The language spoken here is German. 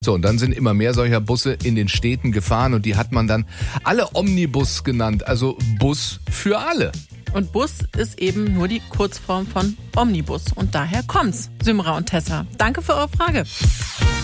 So, und dann sind immer mehr solcher Busse in den Städten gefahren und die hat man dann alle Omnibus genannt, also Bus für alle. Und Bus ist eben nur die Kurzform von Omnibus. Und daher kommt's, Symra und Tessa. Danke für eure Frage.